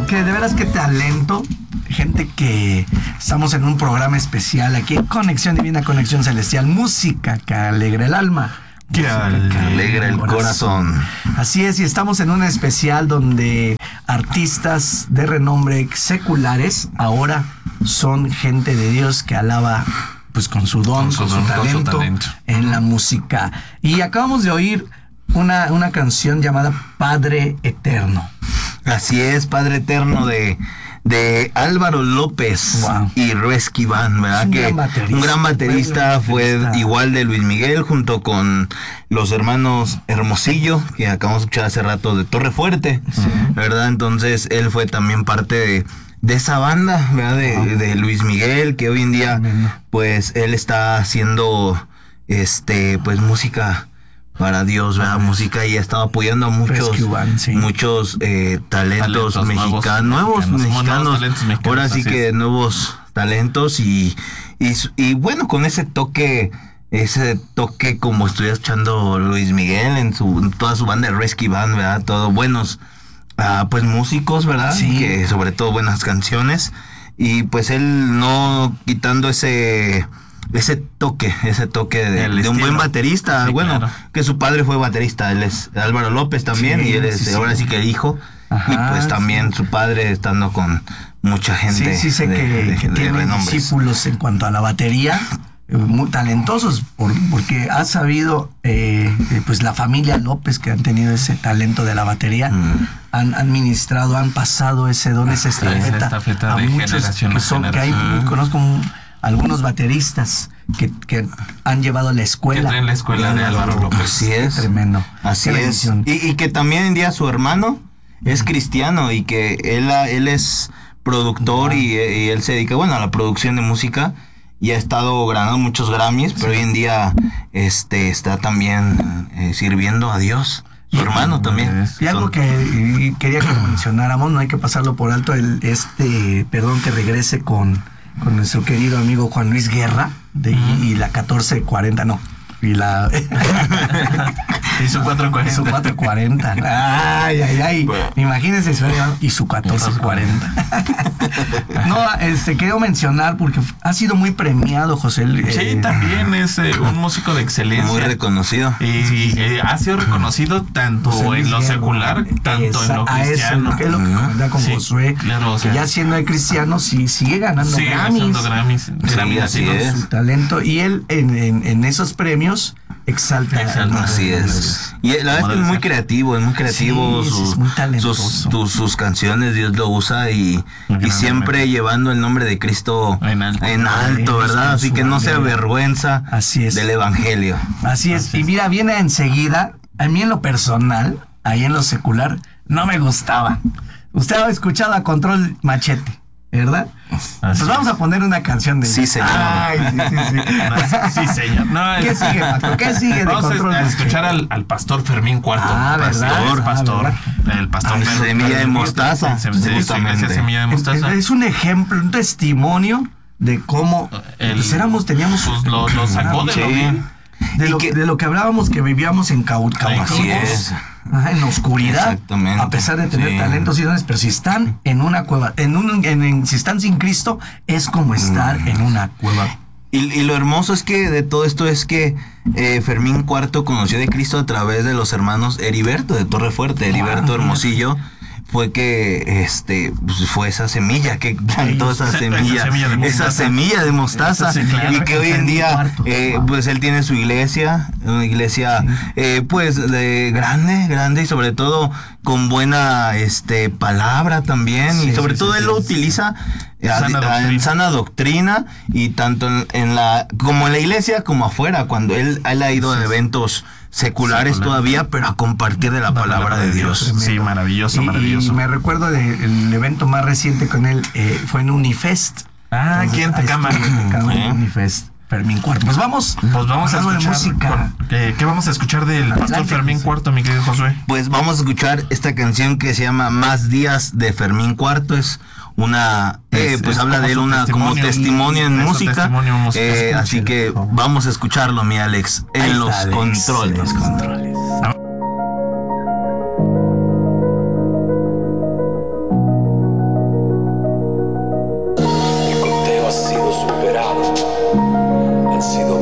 wow, que de veras qué talento. Gente que estamos en un programa especial aquí en Conexión Divina, Conexión Celestial, música que alegra el alma. Que alegra el corazón. Así es, y estamos en un especial donde artistas de renombre seculares ahora son gente de Dios que alaba pues con su don, con su talento en la música. Y acabamos de oír una canción llamada Padre Eterno. Así es, Padre Eterno de Álvaro López. Wow. Y Resky Band, ¿verdad? Un gran baterista, fue igual de Luis Miguel, junto con los hermanos Hermosillo, que acabamos de escuchar hace rato, de Torre Fuerte, ¿verdad? Entonces él fue también parte de esa banda, ¿verdad? De Luis Miguel, que hoy en día, pues él está haciendo pues música para Dios, ¿verdad? Música, y ha estado apoyando a muchos talentos mexicanos, nuevos mexicanos, ahora sí que nuevos talentos, y bueno, con ese toque como estoy escuchando Luis Miguel en toda su banda de Resky Band, ¿verdad? Todos buenos pues músicos, ¿verdad? Sí. Que sobre todo buenas canciones, y pues él no quitando ese toque de un buen baterista, sí, bueno, claro. Que su padre fue baterista, él es Álvaro López también, sí, y él es ahora sí que el hijo. Ajá, y pues también su padre estando con mucha gente. Sí, sé que tiene discípulos en cuanto a la batería, muy talentosos, porque ha sabido, pues la familia López, que han tenido ese talento de la batería, han ministrado, han pasado ese don, esa estafeta a de muchos que hay, conozco algunos bateristas que han llevado la escuela. Que traen la escuela de Álvaro López. Así es. Tremendo. Así es. Y que también en día su hermano es cristiano, y que él es productor, y él se dedica, bueno, a la producción de música, y ha estado ganando muchos Grammys, pero hoy en día está también sirviendo a Dios. Su hermano también. Y algo que quería que mencionáramos, no hay que pasarlo por alto, perdón, que regrese con nuestro querido amigo Juan Luis Guerra y la 1440, no, y la y su 440. Su 440. Ay. Bueno. Imagínense, y su 1440. No, quiero mencionar porque ha sido muy premiado, José. Sí, también es un músico de excelencia. Muy reconocido. Y ha sido reconocido tanto en lo secular, tanto en lo cristiano. Es lo que comenta con Josué. Claro, que ya siendo de cristiano, sigue ganando Grammys. Así es. Su talento. Y él en esos premios exalta. Así es. Y la verdad es que es muy creativo, es muy talentoso. sus canciones Dios lo usa, y siempre llevando el nombre de Cristo en alto, ¿verdad? Así que no se avergüenza del evangelio. Así es. Y mira, viene enseguida, a mí en lo personal, ahí en lo secular, no me gustaba. Usted ha escuchado a Control Machete, ¿verdad? Pues vamos a poner una canción de... Sí, señor. Ay, sí, señor. No, ¿Qué sigue, Paco? ¿Qué sigue de Control? Vamos a escuchar al pastor Fermín Cuarto. ¿Verdad? El pastor Semilla de Mostaza. Semilla de Mostaza. Es un ejemplo, un testimonio de cómo teníamos... Pues lo sacó de lo que hablábamos, que vivíamos en cautivos, en la oscuridad, a pesar de tener talentos y dones, pero si están en una cueva, si están sin Cristo, es como estar en una cueva. Y lo hermoso es que de todo esto es que Fermín Cuarto conoció de Cristo a través de los hermanos Heriberto de Torre Fuerte, Heriberto Hermosillo. Fue que pues fue esa semilla que plantó, esa semilla de mostaza, y que hoy en día pues él tiene su iglesia, una iglesia pues de grande, y sobre todo con buena palabra también, y sobre todo él lo utiliza en sana doctrina, y tanto en la iglesia como afuera, cuando él ha ido a eventos seculares todavía, pero a compartir de la palabra de Dios. Sí, maravilloso. Y me recuerdo del evento más reciente con él, fue en Unifest. Aquí en Tecama. Unifest. Fermín Cuarto. Pues vamos a escuchar de música. ¿Qué vamos a escuchar del pastor Fermín Cuarto, mi querido Josué? Pues vamos a escuchar esta canción que se llama Más Días, de Fermín Cuarto. Es una pues habla de él como testimonio en música, así que vamos a escucharlo, mi Alex, en los controles. han sido